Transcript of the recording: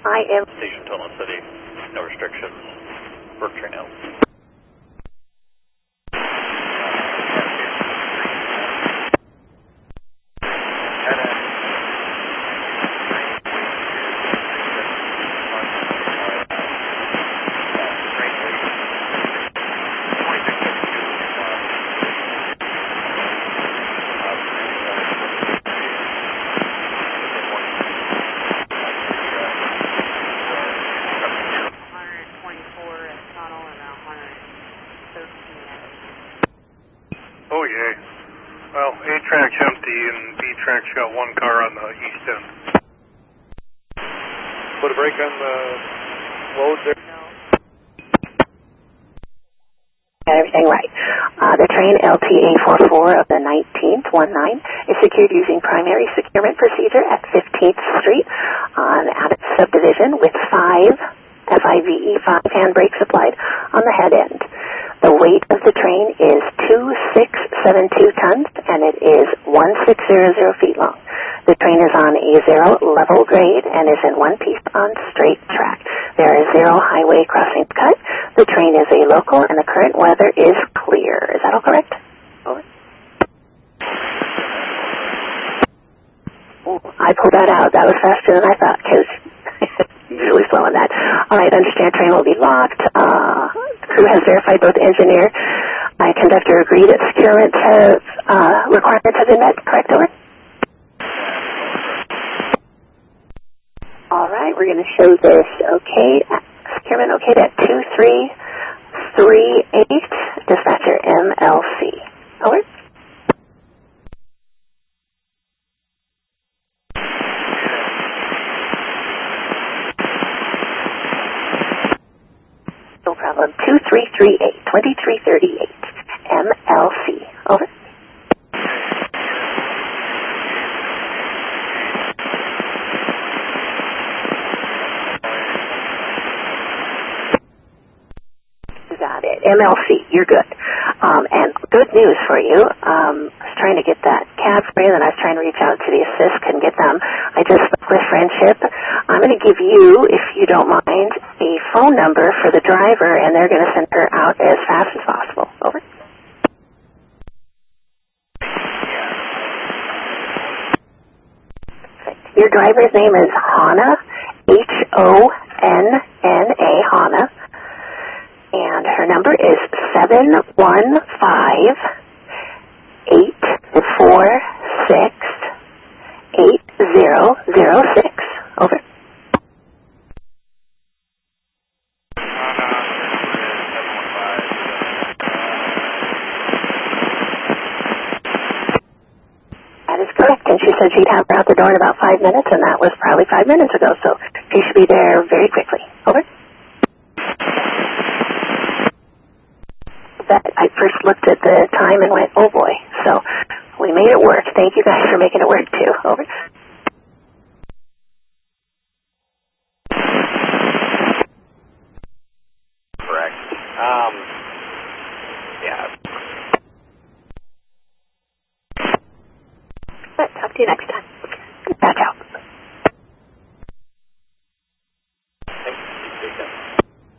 I am... Station Tunnel City, no restrictions, work train out. Oh, yay. Well, A-track's empty and B-track's got one car on the east end. Put a brake on the load there? Everything right. The train LTA 44 of the 19th, 19, is secured using primary securement procedure at 15th Street on Abbott Subdivision with 5 handbrakes applied on the head end. The weight of the train is 2672 tons and it is 1600 feet long. The train is on a 0 level grade and is in one piece on straight track. There is 0 highway crossings cut. The train is a local and the current weather is clear. Is that all correct? Over. Oh, I pulled that out. That was faster than I thought because usually slow on that. All right, understand train will be locked. Crew has verified both engineer and conductor agree that securement requirements have been met. Correct, over? All right, we're going to show this okay. Securement okayed at 2338, dispatcher MLC. Over. No problem. 2338, 2338, MLC. Over. Got it. MLC, you're good. And good news for you. I was trying to get that cab for you, and I was trying to reach out to the assist, couldn't get them. I just spoke with Friendship. I'm going to give you, if you don't mind, a phone number for the driver, and they're going to send her out as fast as possible. Over. Your driver's name is Hannah, Honna, Hannah. And her number is 715-846-8006. Over. That is correct. And she said she'd have her out the door in about 5 minutes, and that was probably 5 minutes ago. So she should be there very quickly. Over. That I first looked at the time and went, oh boy. So we made it work. Thank you guys for making it work too. Over. Correct. Yeah. Talk to you next time.